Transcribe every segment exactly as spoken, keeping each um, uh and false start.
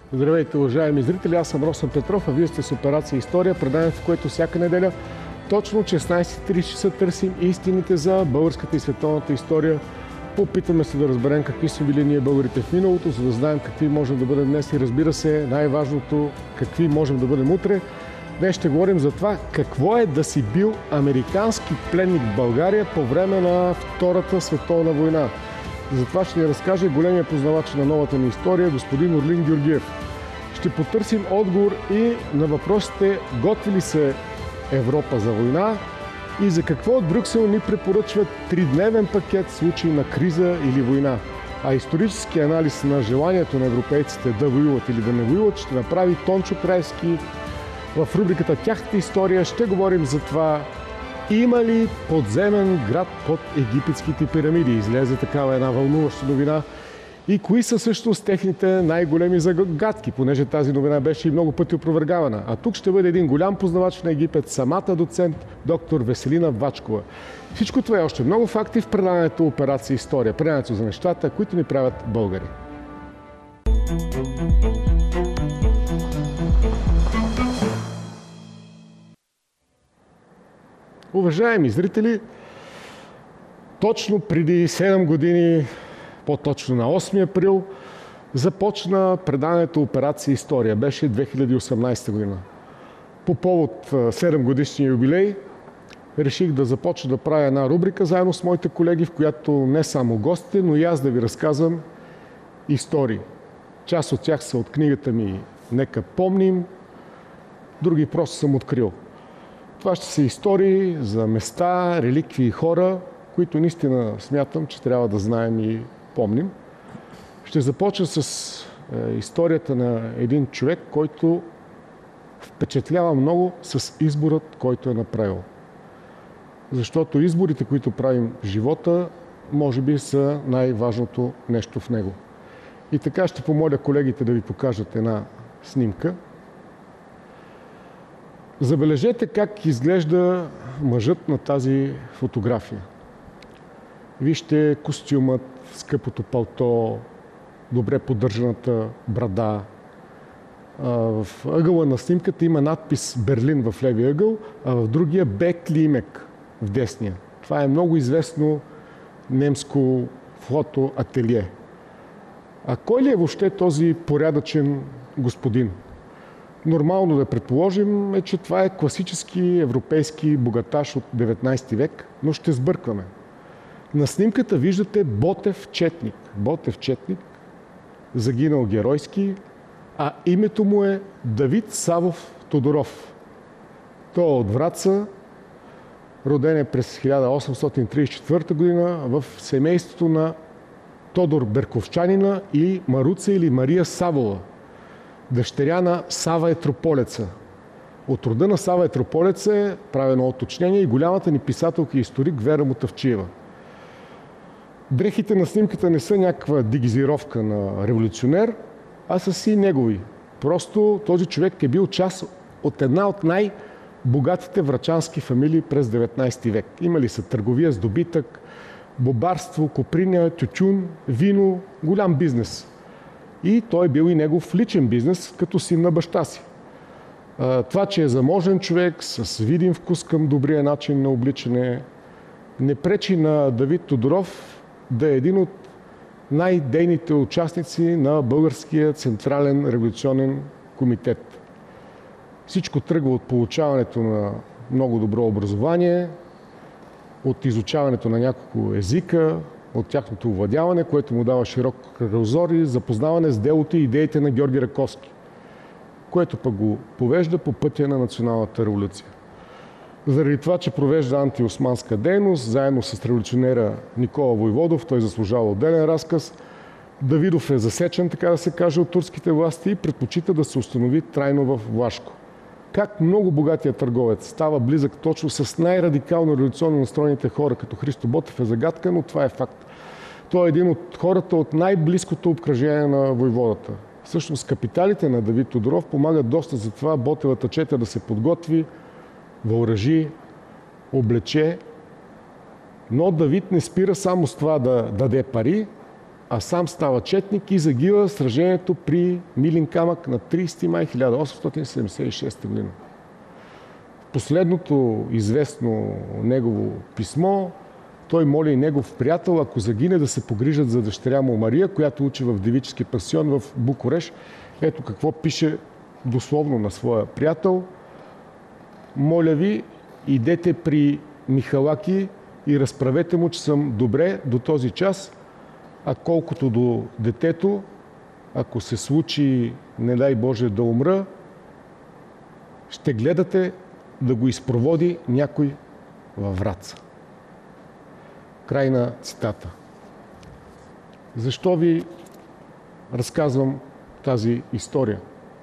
Здравейте, уважаеми зрители, аз съм Росен Петров, а вие сте с Операция История, предаване, в което всяка неделя точно в шестнайсет и трийсет часа търсим истините за българската и световната история. Опитваме се да разберем какви са били ние българите в миналото, за да знаем какви можем да бъдем днес и, разбира се, най-важното, какви можем да бъдем утре. Днес ще говорим за това какво е да си бил американски пленник в България по време на Втората световна война. За това ще ни разкаже големия познавач на новата ни история, господин Орлин Георгиев. Ще потърсим отговор и на въпросите: готви ли се Европа за война и за какво от Брюксел ни препоръчват тридневен пакет в случай на криза или война. А исторически анализ на желанието на европейците да воюват или да не воюват ще направи Тончо Краевски. В рубриката "Тяхната история" ще говорим за това: има ли подземен град под египетските пирамиди? Излезе такава една вълнуваща новина. И кои са всъщност техните най-големи загадки, понеже тази новина беше и много пъти опровергавана. А тук ще бъде един голям познавач на Египет, самата доцент доктор Веселина Вачкова. Всичко това е още много факти в предаването Операция История, предаването за нещата, които ни правят българи. Уважаеми зрители, точно преди седем години, по-точно на осми април, започна предаването Операция История. Беше две хиляди и осемнайсета година. По повод седем годишния юбилей реших да започна да правя една рубрика заедно с моите колеги, в която не само гостите, но и аз да ви разказвам истории. Част от тях са от книгата ми "Нека помним", други просто съм открил. Това ще са истории за места, реликвии и хора, които наистина смятам, че трябва да знаем и помним. Ще започна с е, историята на един човек, който впечатлява много с изборът, който е направил. Защото изборите, които правим в живота, може би са най-важното нещо в него. И така ще помоля колегите да ви покажат една снимка. Забележете как изглежда мъжът на тази фотография. Вижте костюмът, скъпото палто, добре поддържаната брада. В ъгъла на снимката има надпис "Берлин" в левия ъгъл, а в другия "Б. Климек" в десния. Това е много известно немско фотоателие. А кой ли е въобще този порядъчен господин? Нормално да предположим е, че това е класически европейски богаташ от деветнайсети век, но ще сбъркваме. На снимката виждате Ботев четник. Ботев четник, загинал геройски, а името му е Давид Савов Тодоров. Той е от Враца, роден е през хиляда осемстотин трийсет и четвърта година в семейството на Тодор Берковчанина и Маруца или Мария Савова, дъщеря на Сава Етрополеца. От рода на Сава Етрополеца е правено уточнение и голямата ни писателка и историк Вера Мутавчиева. Дрехите на снимката не са някаква дегизировка на революционер, а са си негови. Просто този човек е бил част от една от най-богатите врачански фамилии през деветнайсети век. Имали са търговия с добитък, бобарство, коприня, тютюн, вино, голям бизнес. И той е бил и негов личен бизнес, като син на баща си. Това, че е заможен човек, с видим вкус към добрия начин на обличане, не пречи на Давид Тодоров да е един от най-дейните участници на Българския централен революционен комитет. Всичко тръгва от получаването на много добро образование, от изучаването на няколко езика, от тяхното овладяване, което му дава широк кръгозор и запознаване с делото и идеите на Георги Раковски, което пък го повежда по пътя на националната революция. Заради това, че провежда антиосманска дейност, заедно с революционера Никола Войводов, той заслужава отделен разказ, Давидов е засечен, така да се каже, от турските власти и предпочита да се установи трайно в Влашко. Как много богатия търговец става близък точно с най-радикално революционно настроените хора, като Христо Ботев, е загадка, но това е факт. Той е един от хората от най-близкото обкръжение на войводата. Всъщност капиталите на Давид Тодоров помагат доста за това Ботевата чета да се подготви, въоръжи, облече, но Давид не спира само с това да даде пари, а сам става четник и загива в сражението при Милин камък на тридесети май хиляда осемстотин седемдесет и шеста година. В последното известно негово писмо той моли негов приятел, ако загине, да се погрижат за дъщеря му Мария, която учи в девически пансион в Букурещ. Ето какво пише дословно на своя приятел. Моля ви, идете при Михалаки и разправете му, че съм добре до този час, а колкото до детето, ако се случи, не дай Боже, да умра, ще гледате да го изпроводи някой във Враца. Край на цитата. Защо ви разказвам тази история?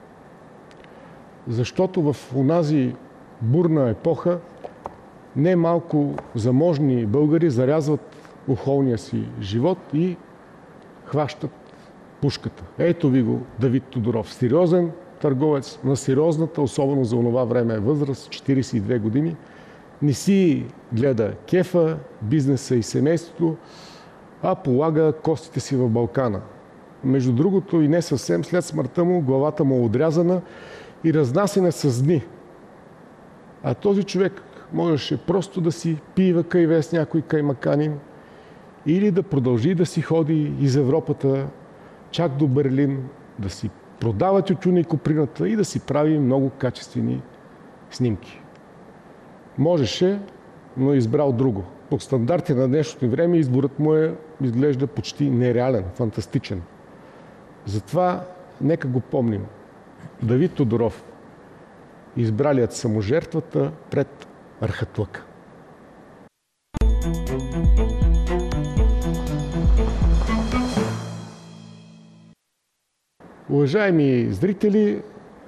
Защото в онази бурна епоха не малко заможни българи зарязват охолния си живот и хващат пушката. Ето ви го Давид Тодоров. Сериозен търговец на сериозната, особено за онова време възраст, четиридесет и две години. Не си гледа кефа, бизнеса и семейството, а полага костите си в Балкана. Между другото и не съвсем след смъртта му, главата му е отрязана и разнасена с дни. А този човек можеше просто да си пива кайве с някой каймаканин или да продължи да си ходи из Европата, чак до Берлин, да си продава тютюна и коприната и да си прави много качествени снимки. Можеше, но е избрал друго. По стандарти на днешното време изборът му е, изглежда почти нереален, фантастичен. Затова нека го помним. Давид Тодоров, избралият саможертвата пред архатлъка. Уважаеми зрители,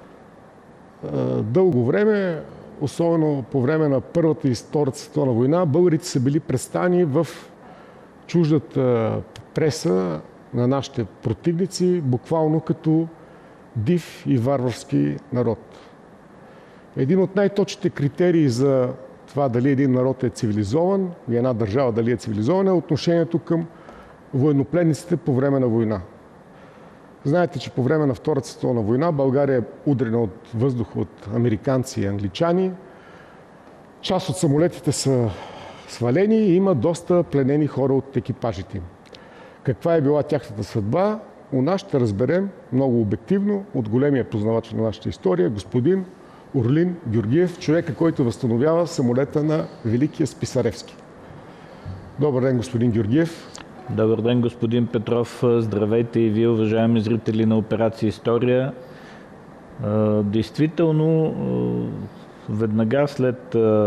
дълго време, особено по време на Първата и Втората световна война, българите са били представени в чуждата преса на нашите противници, буквално като див и варварски народ. Един от най-точните критерии за това дали един народ е цивилизован и една държава дали е цивилизована е отношението към военнопленниците по време на война. Знаете, че по време на Втората световна война България е удрена от въздуха от американци и англичани. Част от самолетите са свалени и има доста пленени хора от екипажите им. Каква е била тяхната съдба? У нас ще разберем много обективно от големия познавач на нашата история, господин Орлин Георгиев, човека, който възстановява самолета на Великия Списаревски. Добър ден, господин Георгиев. Добър ден, господин Петров. Здравейте и вие, уважаеми зрители на Операция История. Действително, веднага след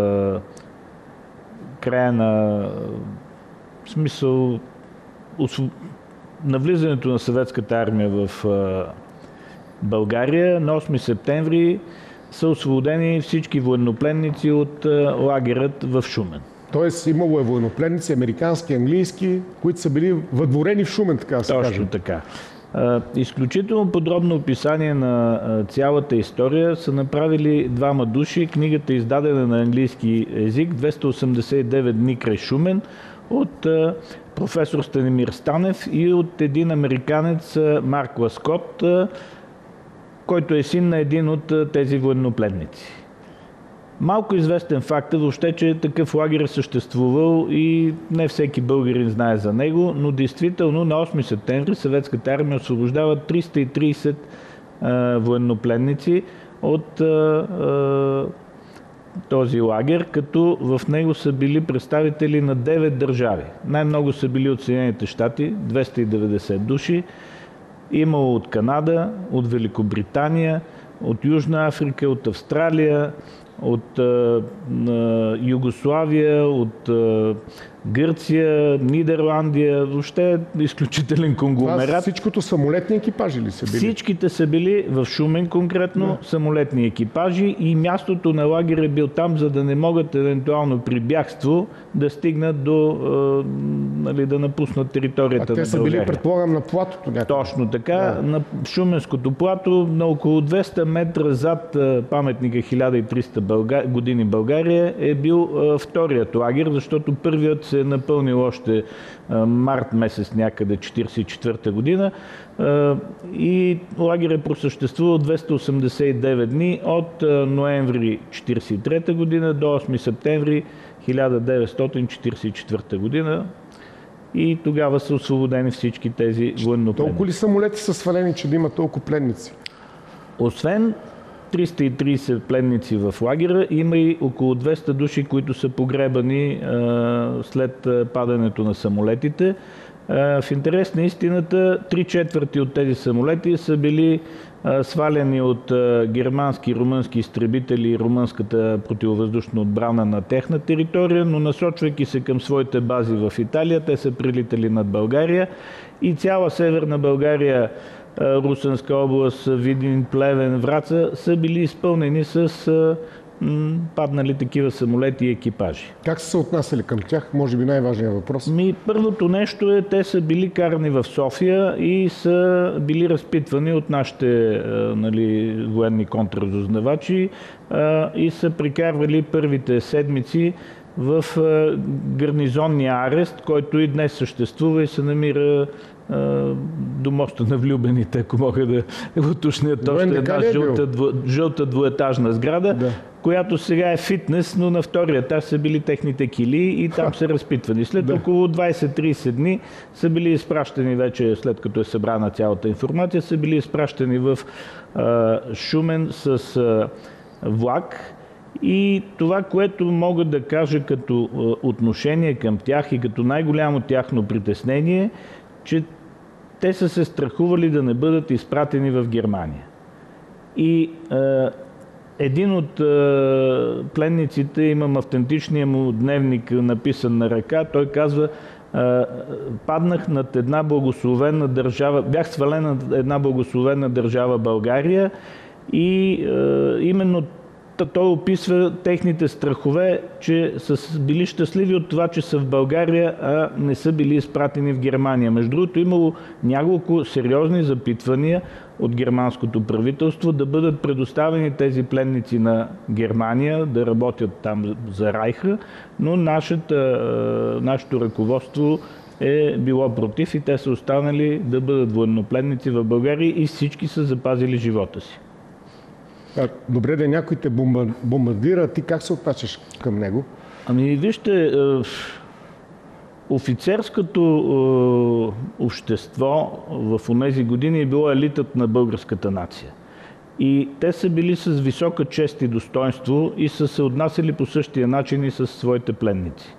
края на смисъл навлизането на съветската армия в България, на осми септември са освободени всички военнопленници от лагерът в Шумен. Тоест имало е военнопленници, американски, английски, които са били въдворени в Шумен, така да се каже. Точно така. Изключително подробно описание на цялата история са направили двама души. Книгата е издадена на английски език, двеста осемдесет и девет дни край Шумен, от професор Станимир Станев и от един американец Марк Ласкот, който е син на един от тези военнопленници. Малко известен факт е въобще, че такъв лагер е съществувал и не всеки българин знае за него, но действително на осми септември съветската армия освобождава триста и тридесет а, военнопленници от а, а, този лагер, като в него са били представители на девет държави. Най-много са били от Съединените щати, двеста и деветдесет души, имало от Канада, от Великобритания, от Южна Африка, от Австралия, от а, а, Югославия, от а, Гърция, Нидерландия, въобще изключителен конгломерат. Това всичкото самолетни екипажи ли са били? Всичките са били в Шумен конкретно, да. Самолетни екипажи, и мястото на лагер е бил там, за да не могат евентуално при бягство да стигнат до, а, нали, да напуснат територията на България. А те са били, предполагам, на платото някъде? Точно така, да. На Шуменското плато, на около двеста метра зад паметника хиляда и триста Българ... години България е бил а, вторият лагер, защото първият се е напълнил още а, март месец някъде четиридесет и четвърта година а, и лагерът е просъществувал двеста осемдесет и девет дни от а, ноември четиридесет и трета година до осми септември хиляда деветстотин четиридесет и четвърта година. И тогава са освободени всички тези военнопленници. Толкова ли самолети са свалени, че да има толкова пленници? Освен триста и тридесет пленници в лагера, има и около двеста души, които са погребани а, след падането на самолетите. А, в интерес на истината, три четвърти от тези самолети са били а, сваляни от а, германски и румънски изтребители и румънската противовъздушна отбрана на техна територия, но насочвайки се към своите бази в Италия, те са прилитали над България и цяла Северна България, Русенска област, Видин, Плевен, Враца са били изпълнени с м, паднали такива самолети и екипажи. Как са се отнасяли към тях? Може би най-важният въпрос. Ми, първото нещо е, те са били карани в София и са били разпитвани от нашите а, нали, военни контрразузнавачи а, и са прикарвали първите седмици в а, гарнизонния арест, който и днес съществува и се намира до моста на влюбените, ако мога да уточнят още една е жълта, дво, жълта двуетажна сграда, да. Която сега е фитнес, но на втория етаж са били техните кили и там Ха. са разпитвани. След да. около двайсет-трийсет дни са били изпращани вече, след като е събрана цялата информация, са били изпращани в а, Шумен с а, влак. И това, което мога да кажа като а, отношение към тях и като най-голямо тяхно притеснение, че те са се страхували да не бъдат изпратени в Германия. И е, един от е, пленниците, имам автентичния му дневник написан на ръка, той казва: е, паднах над една благословена държава, бях свален над една благословена държава България и е, именно той описва техните страхове, че са били щастливи от това, че са в България, а не са били изпратени в Германия. Между другото, имало няколко сериозни запитвания от германското правителство да бъдат предоставени тези пленници на Германия, да работят там за Райха, но нашата, нашето ръководство е било против и те са останали да бъдат военнопленници в България и всички са запазили живота си. А, добре, да някой те бомбардира, ти как се отнасяш към него? Ами вижте, е, офицерското е, общество в онези години е било елитът на българската нация. И те са били с висока чест и достоинство и са се отнасяли по същия начин и с своите пленници.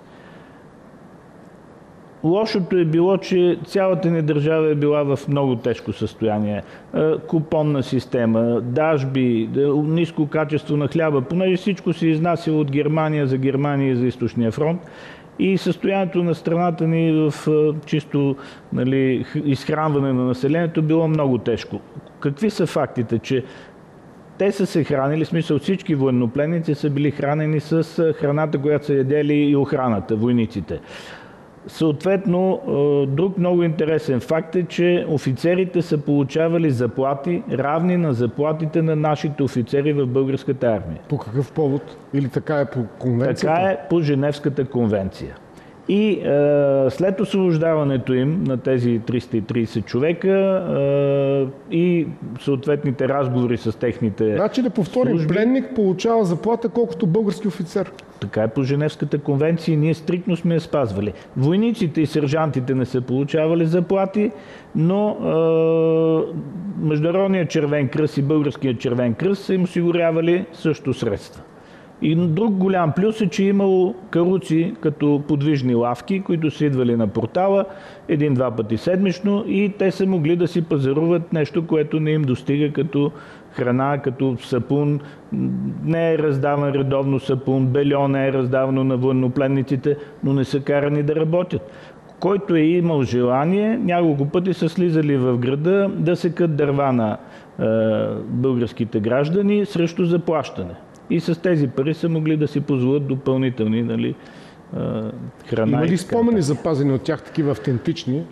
Лошото е било, че цялата ни държава е била в много тежко състояние. Купонна система, дажби, ниско качество на хляба, понеже всичко се изнасяло от Германия за Германия и за Източния фронт. И състоянието на страната ни в чисто нали, изхранване на населението било много тежко. Какви са фактите? Че те са се хранили, в смисъл всички военнопленници са били хранени с храната, която са ядели и охраната, войниците. Съответно, друг много интересен факт е, че офицерите са получавали заплати, равни на заплатите на нашите офицери в българската армия. По какъв повод? Или така е по конвенцията? Така е по Женевската конвенция. И е, след освобождаването им на тези триста и трийсет човека е, и съответните разговори с техните Значи да повторим, служби, пленник получава заплата колкото български офицер. Така е по Женевската конвенция и ние стриктно сме я спазвали. Войниците и сержантите не са получавали заплати, но е, Международният червен кръст и Българският червен кръст са им осигурявали също средства. И друг голям плюс е, че имало каруци като подвижни лавки, които са идвали на портала един-два пъти седмично и те са могли да си пазаруват нещо, което не им достига като храна, като сапун. Не е раздаван редовно сапун, бельо не е раздавано на военнопленниците, но не са карани да работят. Който е имал желание, няколко пъти са слизали в града да секат дърва на е, българските граждани срещу заплащане. И с тези пари са могли да си позволят допълнителни нали, храна. Има ли спомени запазени от тях такива автентични?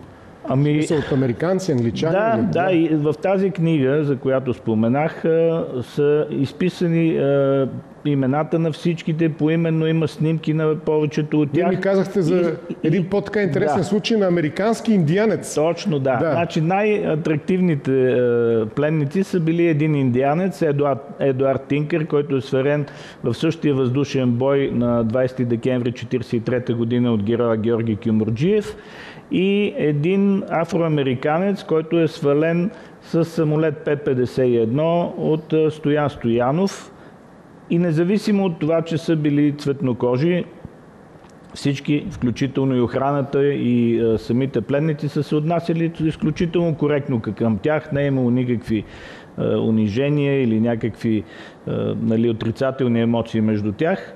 Ами, са от американци, англичани? Да, или? да, и в тази книга, за която споменах, са изписани имената на всичките, поименно има снимки на повечето от тях. Вие ми казахте за и, един по-така интересен да. случай на американски индианец. Точно, да. да. Значи най-атрактивните е, пленници са били един индианец, Едуард, Едуард Тинкър, който е сверен в същия въздушен бой на двадесети декември хиляда деветстотин четиридесет и трета година от героя Георги Кюмюрджиев, и един афроамериканец, който е свален с самолет Пе петдесет и едно от Стоян Стоянов. И независимо от това, че са били цветнокожи, всички, включително и охраната и а, самите пленници, са се отнасяли изключително коректно към тях. Не е имало никакви а, унижения или някакви а, нали, отрицателни емоции между тях.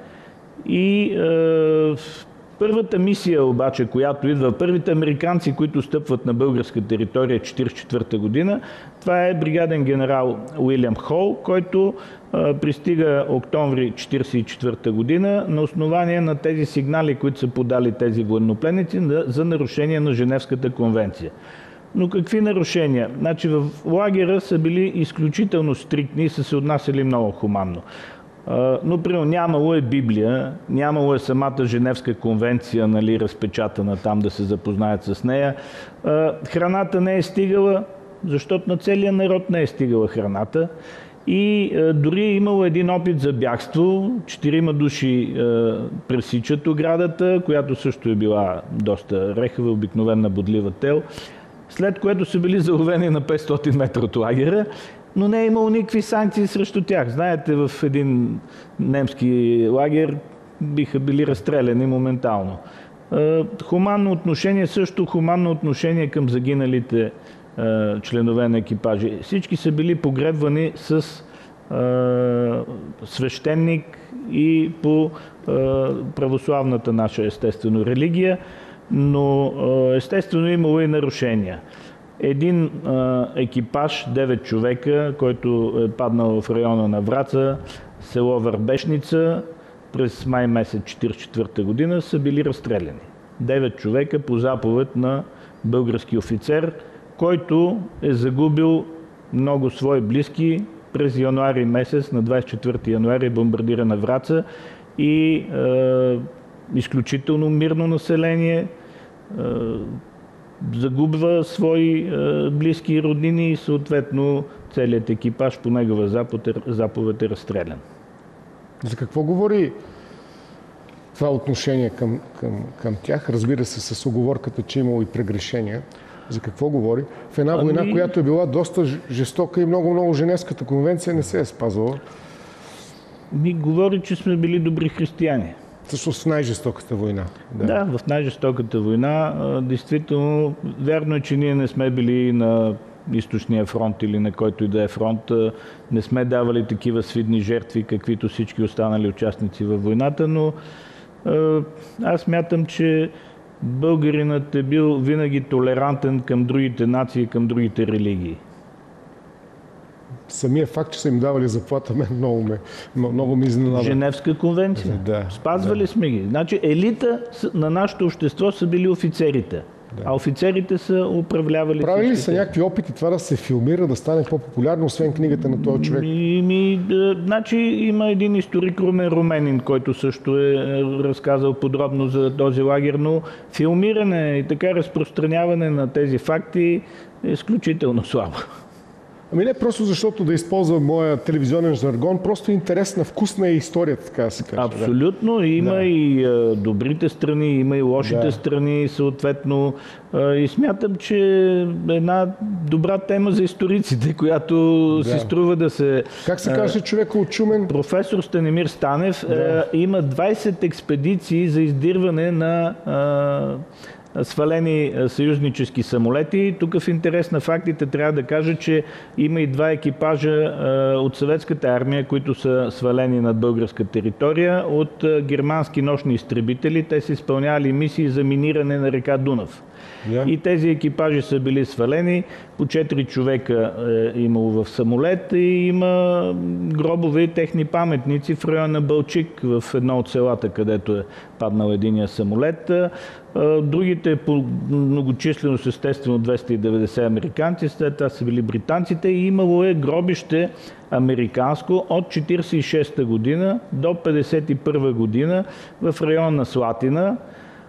И а, първата мисия обаче, която идва, първите американци, които стъпват на българска територия четиридесет и четвърта година, това е бригаден генерал Уилям Хол, който а, пристига октомври четиридесет и четвърта година на основание на тези сигнали, които са подали тези военнопленници за нарушение на Женевската конвенция. Но какви нарушения? Значи в лагера са били изключително стриктни и са се отнасяли много хуманно. Но, примерно, нямало е Библия, нямало е самата Женевска конвенция, нали, разпечатана там да се запознаят с нея. Храната не е стигала, защото на целия народ не е стигала храната. И дори е имало един опит за бягство. Четирима души пресичат оградата, която също е била доста рехава, обикновена бодлива тел, след което са били заловени на петстотин метра от лагера. Но не е имало никакви санкции срещу тях. Знаете, в един немски лагер биха били разстреляни моментално. Хуманно отношение, също хуманно отношение към загиналите членове на екипажи. Всички са били погребвани с свещеник и по православната наша, естествено, религия, но естествено имало и нарушения. Един а, екипаж, девет човека, който е паднал в района на Враца, село Върбешница, през май месец четиридесет и четвърта година са били разстреляни. девет човека по заповед на български офицер, който е загубил много свои близки през януари месец, на двадесет и четвърти януари е бомбардирана Враца и е, изключително мирно население, е, загубва свои е, близки и роднини и съответно целият екипаж по негова заповед, заповед е разстрелян. За какво говори това отношение към, към, към тях? Разбира се, с оговорката, че имало и прегрешения. За какво говори? В една война, ами... която е била доста жестока и много-много Женевската конвенция не се е спазвала. Ми говори, че сме били добри християни. Всъщност в най-жестоката война. Да, да, в най-жестоката война. Действително, вярно е, че ние не сме били на източния фронт или на който и да е фронт. Не сме давали такива свидни жертви, каквито всички останали участници във войната, но аз мятам, че българинът е бил винаги толерантен към другите нации, към другите религии. Самия факт, че са им давали заплата, мен много ме, много ми изненада. Женевска конвенция. Да, Спазвали да. сме ги. Значи елита на нашето общество са били офицерите, да. А офицерите са управлявали. Правили ли всичките. са някакви опити това да се филмира, да стане по-популярно, освен книгата на този човек? Ми, ми, да, значи има един историк Румен Руменин, който също е разказал подробно за този лагер, но филмиране и така разпространяване на тези факти е изключително слабо. Ами не просто защото да използвам моя телевизионен жаргон, просто интересна, вкусна е историята, така да се каже. Абсолютно. Да. Има да. и а, добрите страни, има и лошите да. страни, съответно. А, и смятам, че една добра тема за историците, която да. си струва да се... Как се казва човека от Шумен? Професор Станимир Станев да. а, има двадесет експедиции за издирване на... А, свалени съюзнически самолети. Тук в интерес на фактите трябва да кажа, че има и два екипажа а, от съветската армия, които са свалени над българска територия от а, германски нощни изтребители. Те са изпълнявали мисии за миниране на река Дунав. Yeah. И тези екипажи са били свалени, по четири човека е имало в самолет и има гробове и техни паметници в района на Балчик, в едно от селата, където е паднал единия самолет. Другите по многочисленост, естествено двеста и деветдесет американци, след това са били британците и имало е гробище американско от четиридесет и шеста година до петдесет и първа година в района на Слатина.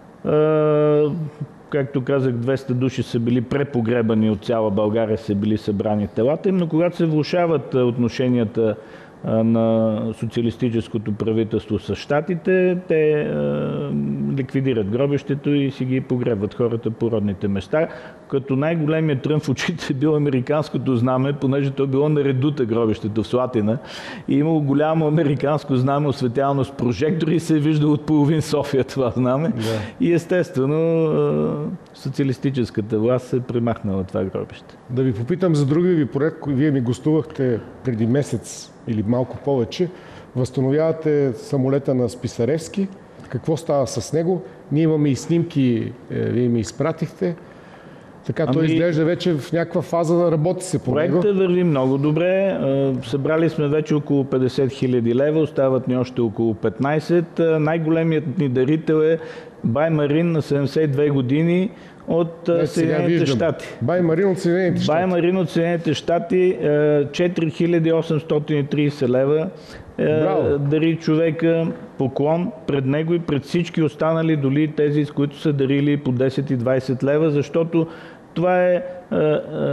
Както казах, двеста души са били препогребани от цяла България, са били събрани телата им, но когато се влошават отношенията на социалистическото правителство с щатите, те е, ликвидират гробището и си ги погребват хората по родните места. Като най-големият трън в очите е бил американското знаме, понеже то било на редута гробището в Слатина. И имало голямо американско знаме, осветявано с прожектори и се е виждало от половин София това знаме. Да. И естествено социалистическата власт е премахнала това гробище. Да ви попитам за други ви проект, вие ми гостувахте преди месец или малко повече. Възстановявате самолета на Списаревски. Какво става с него? Ние имаме и снимки, вие ми изпратихте. Така ами, той изглежда вече в някаква фаза да работи се по него. Проектът върви много добре. Събрали сме вече около петдесет хиляди лева, остават ни още около петнайсет. Най-големият ни дарител е Баймарин на седемдесет и две години от Не, Съединените щати. Баймарин от Съединените щати. Баймарин от Съединените щати, четири хиляди осемстотин и трийсет лева. Браво. Дари човека, поклон пред него и пред всички останали, доли тези, с които са дарили по десет и двайсет лева, защото това е, е, е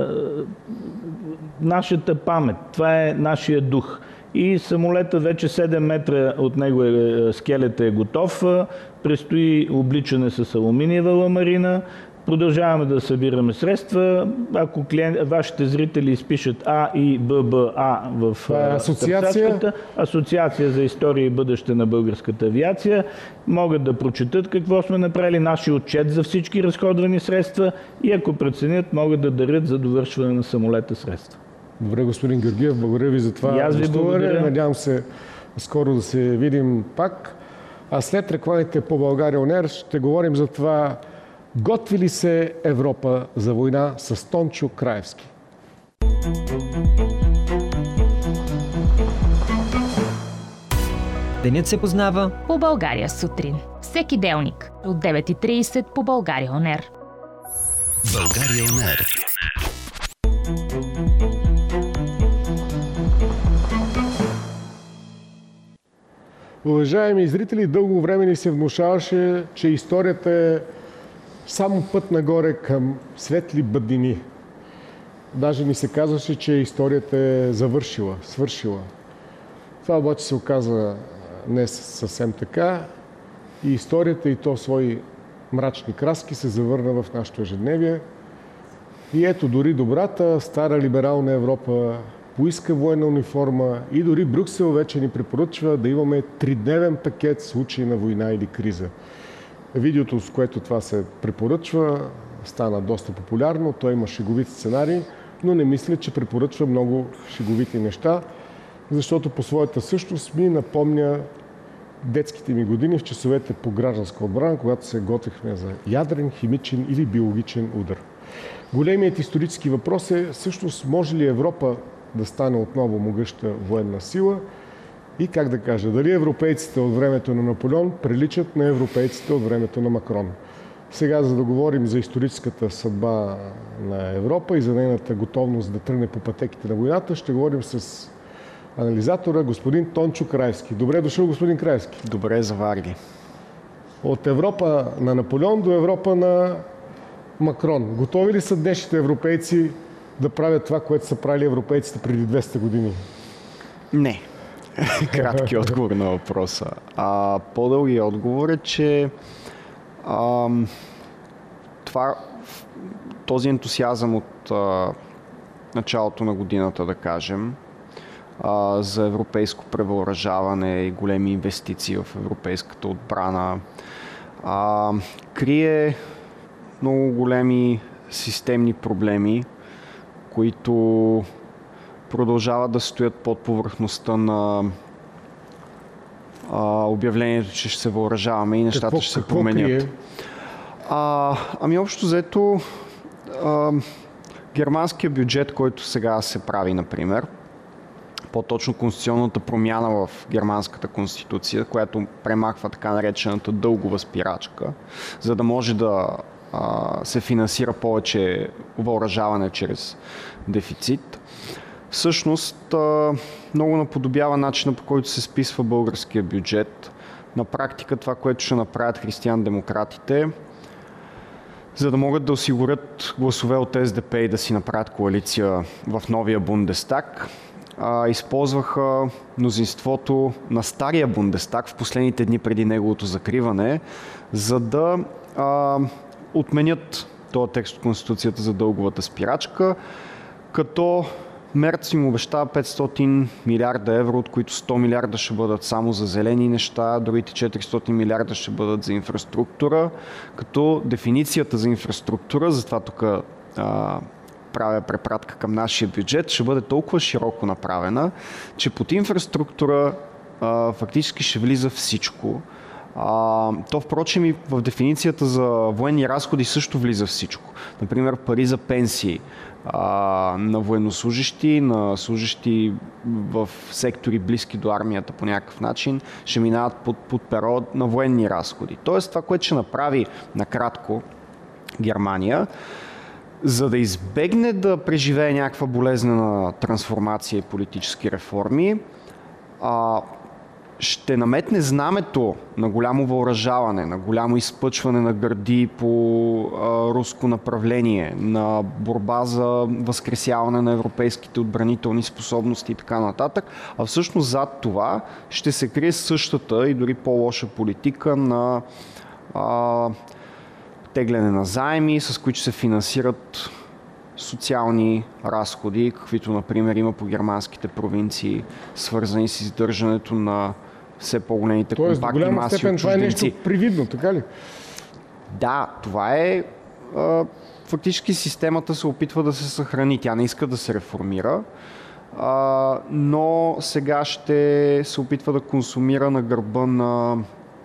нашата памет, това е нашия дух. И самолета вече седем метра от него е, скелета е готов, предстои обличане с алуминиева ламарина. Продължаваме да събираме средства. Ако клиент, вашите зрители изпишат А И Б Б А в асоциация. Асоциация за история и бъдеще на българската авиация, могат да прочетат какво сме направили, нашия отчет за всички разходвани средства и ако преценят, могат да дарят за довършване на самолета средства. Добре, господин Георгиев, благодаря ви за това гостуване. Надявам се скоро да се видим пак. А след рекламите по България он Ер ще говорим за това готви ли се Европа за война с Тончо Краевски. Денят се познава по България сутрин. Всеки делник от девет и трийсет по България он Ер. България он Ер. Уважаеми зрители, дълго време ни се внушаваше, че историята е само път нагоре към светли бъднини. Даже ни се казваше, че историята е завършила, свършила. Това обаче се оказа не съвсем така и историята и то свои мрачни краски се завърна в нашето ежедневие. И ето дори добрата, стара либерална Европа поиска военна униформа и дори Брюксел вече ни препоръчва да имаме тридневен пакет в случай на война или криза. Видеото, с което това се препоръчва, стана доста популярно. Той има шеговит сценарий, но не мисля, че препоръчва много шеговити неща, защото по своята същност ми напомня детските ми години в часовете по гражданска отбрана, когато се готвихме за ядрен, химичен или биологичен удар. Големият исторически въпрос е всъщност може ли Европа да стане отново могъща военна сила и как да кажа, дали европейците от времето на Наполеон приличат на европейците от времето на Макрон. Сега, за да говорим за историческата съдба на Европа и за нейната готовност да тръгне по пътеките на войната, ще говорим с анализатора господин Тончо Краевски. Добре дошъл, господин Краевски. Добре заварили. От Европа на Наполеон до Европа на Макрон. Готови ли са днешните европейци да правят това, което са правили европейците преди двеста години? Не. Кратки отговор на въпроса. А, по-дългият отговор е, че а, това, този ентусиазъм от а, началото на годината, да кажем, а, за европейско превъоръжаване и големи инвестиции в европейската отбрана, а, крие много големи системни проблеми, които продължават да стоят под повърхността на а, обявлението, че ще се въоръжаваме и нещата какво, ще се променят. Крие? А, ами общо взето, а, германския бюджет, който сега се прави, например, по-точно конституционната промяна в германската конституция, която премахва така наречената дългова спирачка, за да може да а, се финансира повече въоръжаване чрез дефицит. Всъщност а, много наподобява начина, по който се списва българския бюджет. На практика това, което ще направят християн-демократите, за да могат да осигурят гласове от Ес Де Пе и да си направят коалиция в новия Бундестаг, а, използваха мнозинството на стария Бундестаг в последните дни преди неговото закриване, за да а, отменят този текст от Конституцията за дълговата спирачка, като Мерц им обещава петстотин милиарда евро, от които сто милиарда ще бъдат само за зелени неща, другите четиристотин милиарда ще бъдат за инфраструктура, като дефиницията за инфраструктура, затова тук а, правя препратка към нашия бюджет, ще бъде толкова широко направена, че под инфраструктура а, фактически ще влиза всичко. А, то, впрочем, и в дефиницията за военни разходи също влиза всичко. Например, пари за пенсии а, на военнослужащи, на служащи в сектори близки до армията по някакъв начин, ще минават под, под перо на военни разходи. Тоест това, което ще направи накратко Германия, за да избегне да преживее някаква болезнена трансформация и политически реформи, а, ще наметне знамето на голямо въоръжаване, на голямо изпъчване на гърди по а, руско направление, на борба за възкресяване на европейските отбранителни способности и така нататък, а всъщност зад това ще се крие същата и дори по-лоша политика на а, тегляне на заеми, с които се финансират социални разходи, каквито, например, има по германските провинции, свързани с издържането на все по-големите компактни маси. компактни маси от чужденци. Това е нещо привидно, така ли? Да, това е... А, фактически системата се опитва да се съхрани. Тя не иска да се реформира, а, но сега ще се опитва да консумира на гърба на...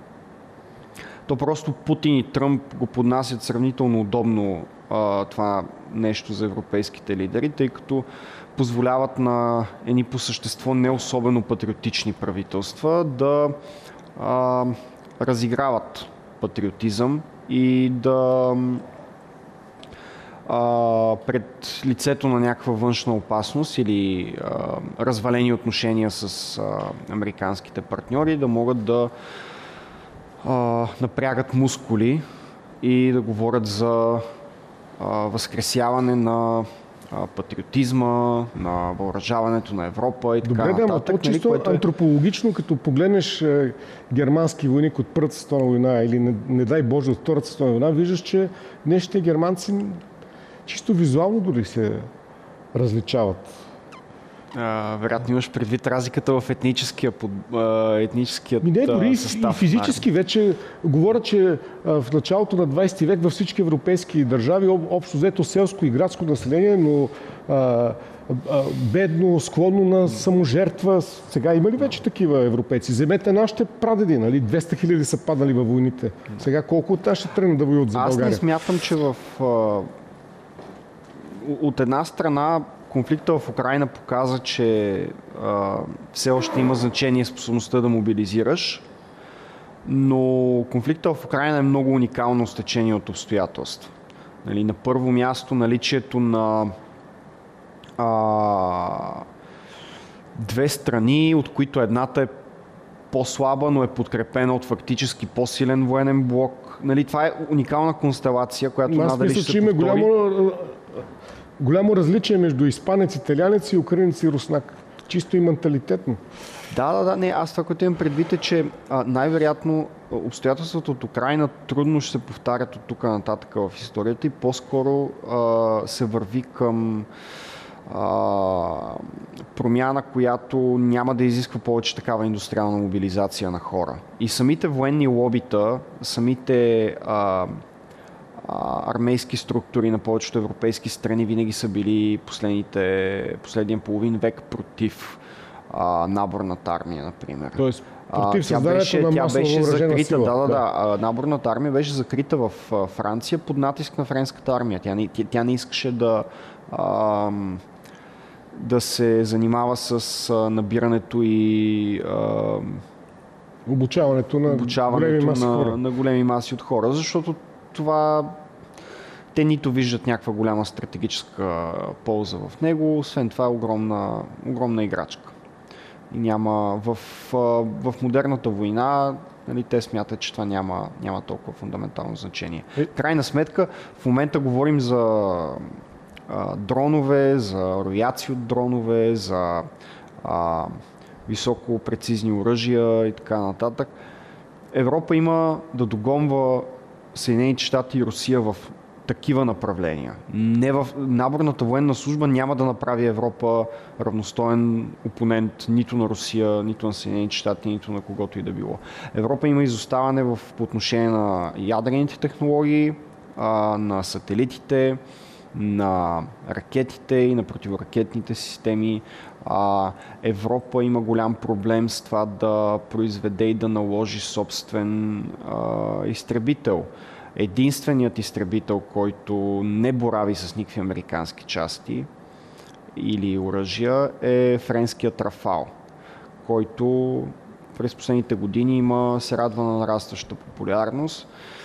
То просто Путин и Тръмп го поднасят сравнително удобно а, това нещо за европейските лидери, тъй като позволяват на едни по същество не особено патриотични правителства да а, разиграват патриотизъм и да а, пред лицето на някаква външна опасност или а, развалени отношения с а, американските партньори да могат да а, напрягат мускули и да говорят за а, възкресяване на а, патриотизма, на въоръжаването на Европа и така Добре, нататък. Добре, да, но то чисто което е... антропологично, като погледнеш е, германски войник от Първата световна война или не, не дай Боже от Втората световна война, виждаш, че днешните германци чисто визуално дори се различават. А, вероятно имаш предвид разликата в етническия, етническият Ми не, дори състав. И физически вече говоря, че в началото на двадесети век във всички европейски държави общо взето селско и градско население, но а, а, бедно, склонно на саможертва. Сега има ли вече такива европейци? Вземете нашите прадеди, нали? двеста хиляди са падали във войните. Сега колко от тях ще тръгнат да воюват за България? Аз не смятам, че в... А, от една страна конфликта в Украйна показа, че а, все още има значение способността да мобилизираш, но конфликта в Украйна е много уникално стечение от обстоятелства. Нали, на първо място наличието на а, две страни, от които едната е по-слаба, но е подкрепена от фактически по-силен военен блок. Нали, това е уникална констелация, която надали ще се повтори. Голямо... Голямо различие между испанец, италянец и украинец и руснак. Чисто и менталитетно. Да, да, да. Не, аз това, което имам предвид е, че а, най-вероятно обстоятелствата от Украйна трудно ще се повтарят от тук нататък в историята и по-скоро а, се върви към а, промяна, която няма да изисква повече такава индустриална мобилизация на хора. И самите военни лобита, самите а, армейски структури на повечето европейски страни винаги са били последните, последния половин век против а, наборната армия, например. Тоест, А, против тя създаването беше, на тя масова беше въоръжена закрита, сила. да, да, да. А, наборната армия беше закрита в а, Франция под натиск на френската армия. Тя не, тя, тя не искаше да, а, да се занимава с а, набирането и а, Обучаването на обучаването големи маси на, хора. на големи маси от хора, защото това те нито виждат някаква голяма стратегическа полза в него, освен това е огромна, огромна играчка. И няма в, в модерната война, нали, те смятат, че това няма, няма толкова фундаментално значение. Е... Крайна сметка, в момента говорим за а, дронове, за рояци от дронове, за а, високо прецизни оръжия и така нататък. Европа има да догонва Съединените щати и Русия в такива направления. Не в наборната военна служба няма да направи Европа равностоен опонент нито на Русия, нито на Съединените щати, нито на когото и да било. Европа има изоставане в, по отношение на ядрените технологии, а, на сателитите, на ракетите и на противоракетните системи. А, Европа има голям проблем с това да произведе и да наложи собствен а, изтребител. Единственият изтребител, който не борави с никакви американски части или оръжия, е френският Рафал, който през последните години има, се радва на нарастваща популярност,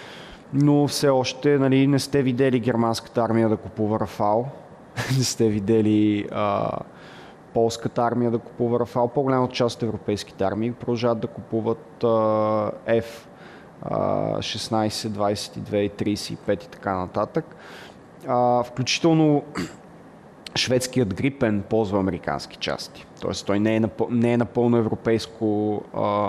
но все още, нали, не сте видели германската армия да купува Рафал, не сте видели а, полската армия да купува Рафал, по-голяма част от европейските армии продължават да купуват а, F шестнайсет, двайсет и две, трийсет и пет и така нататък. А, включително шведският Грипен ползва американски части. Тоест той не е, напъл... не е напълно европейско а,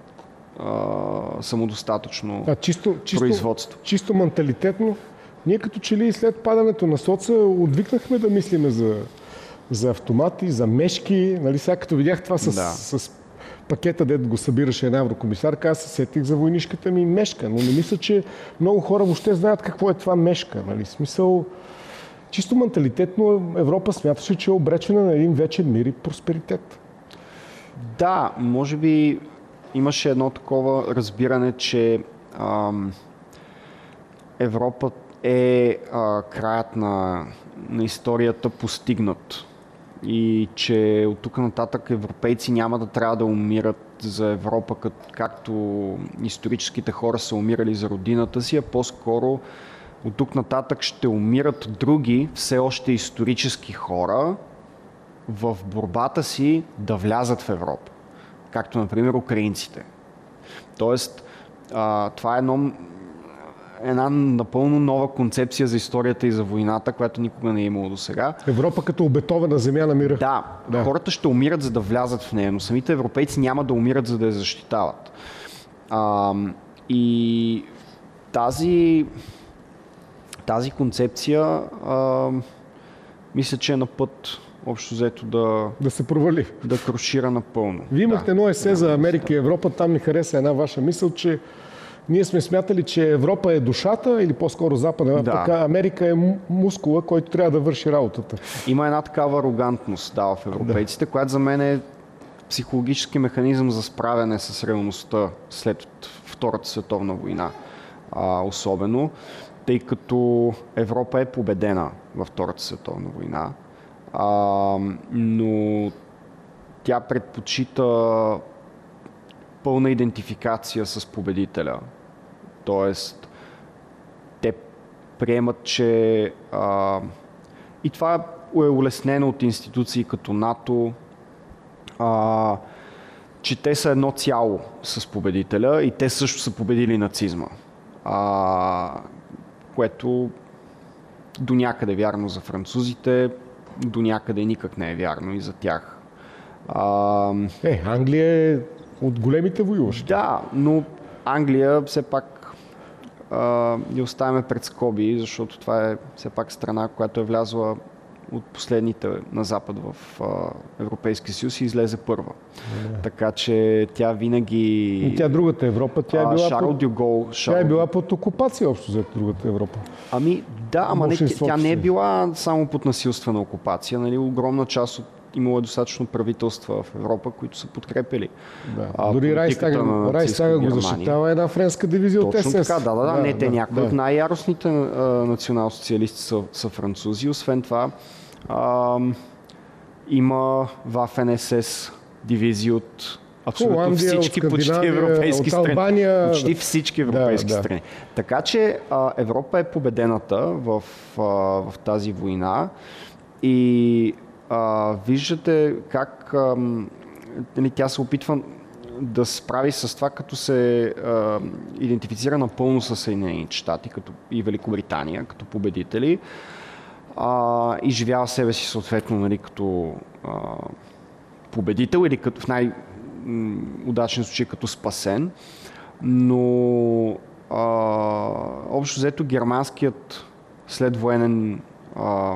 а, самодостатъчно а, чисто, чисто, производство. Чисто менталитетно, ние като че ли след падането на соца отвикнахме да мислиме за, за автомати, за мешки. Нали, сега като видях това с, да. с пакета, дето го събираше една еврокомисарка, аз се сетих за войнишката ми мешка, но не мисля, че много хора въобще знаят какво е това мешка. Нали? Смисъл, чисто менталитетно Европа смяташе, че е обречена на един вечен мир и просперитет. Да, може би имаше едно такова разбиране, че ам, Европа е а, краят на, на историята постигнат. И че от тук нататък европейци няма да трябва да умират за Европа, как, както историческите хора са умирали за родината си, а по-скоро от тук нататък ще умират други, все още исторически хора в борбата си да влязат в Европа. Както, например, украинците. Тоест, а, това е едно, една напълно нова концепция за историята и за войната, която никога не е имало до сега. Европа като обетована земя на мира. Да, да, хората ще умират, за да влязат в нея, но самите европейци няма да умират, за да я защитават. А, и тази, тази концепция а, мисля, че е на път общо взето да, да се провали. Да крушира напълно. Вие имахте да, едно есе да, за Америка и Европа, там ми хареса една ваша мисъл, че ние сме смятали, че Европа е душата или по-скоро Запада, да. Пък Америка е мускула, който трябва да върши работата. Има една такава арогантност да, в европейците, да. която за мен е психологически механизъм за справяне с реалността след Втората световна война. А, особено, тъй като Европа е победена във Втората световна война, а, но тя предпочита пълна идентификация с победителя. Тоест, те приемат, че а, и това е улеснено от институции като НАТО, а, че те са едно цяло с победителя и те също са победили нацизма. А, което до някъде вярно за французите, до някъде никак не е вярно и за тях. А, е, Англия е от големите воюващи. Да, но Англия все пак а, ни оставяме пред скоби, защото това е все пак страна, която е влязла от последните на Запад в а, Европейския съюз и излезе първа. Yeah. Така че тя винаги... И тя другата Европа, тя е била, а, Шарл под... Дюгол, Шарл... тя е била под окупация общо за другата Европа. Ами да, ама не, тя не е била само под насилствена окупация. Нали? Огромна част от имало достатъчно правителства в Европа, които са подкрепили. Да. А, Дори политиката на нацистска Райхстага го Германия. защитава една френска дивизия от Точно ес ес. така, да, да, да, не, те да, някои да. от най-яростните а, национал-социалисти са, са французи. Освен това, а, има Waffen ес ес дивизии от абсолютно Холандия, всички от почти Скандинавия, европейски от страни. Албания. Почти всички европейски Да, да. страни. Така че а, Европа е победената в, а, в тази война и а, виждате как а, нали, тя се опитва да се справи с това, като се а, идентифицира напълно с Съединените щати като и Великобритания, като победители. А, изживява себе си съответно нали, като а, победител или като, в най-удачен случай като спасен. Но а, общо взето германският следвоенен а,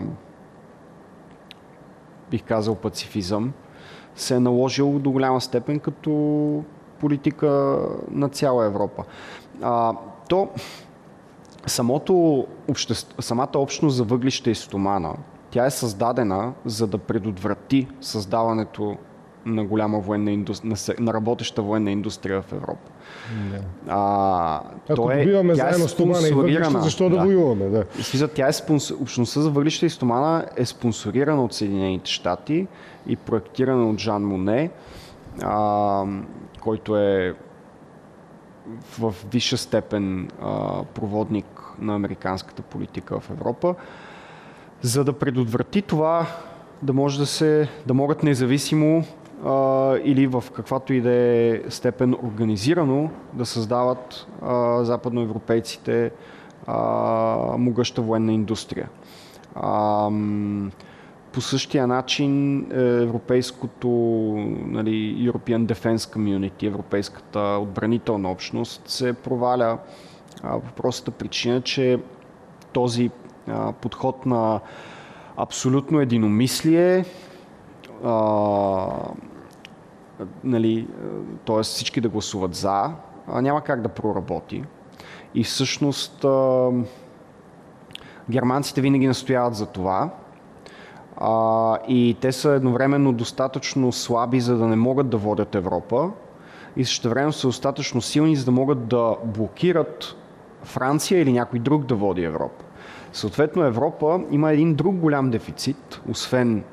бих казал пацифизъм се е наложил до голяма степен като политика на цяла Европа. А, то самото обществ, самата общност за въглища и стомана, тя е създадена за да предотврати създаването на голяма военна индустрия, на работеща военна индустрия в Европа. Да. А, Ако то е, добиваме тя е заедно стомана и въглища, защо да, да воюваме? Да. Смисъл, тя е спонсор... Общността за въглища и стомана е спонсорирана от Съединените щати и проектирана от Жан Моне, а, който е в висша степен а, проводник на американската политика в Европа, за да предотврати това да може да се, да могат независимо а, или в каквато и да е степен организирано да създават а, западноевропейците а, могъща военна индустрия. А, по същия начин европейското нали, European Defense Community, европейската отбранителна общност се проваля а, по простата причина, че този а, подход на абсолютно единомислие, а, нали, т.е. всички да гласуват за, а, няма как да проработи. И всъщност а, германците винаги настояват за това. А, и те са едновременно достатъчно слаби, за да не могат да водят Европа и същевременно са достатъчно силни, за да могат да блокират Франция или някой друг да води Европа. Съответно Европа има един друг голям дефицит, освен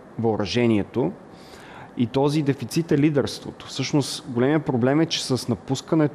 въоръжението, и този дефицит е лидерството. Всъщност големият проблем е, че с напускането